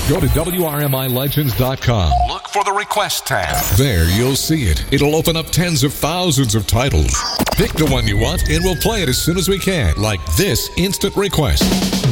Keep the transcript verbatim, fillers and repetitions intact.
Go to W R M I Legends dot com. Look for the Request tab. There, you'll see it. It'll open up tens of thousands of titles. Pick the one you want, and we'll play it as soon as we can, like this instant request.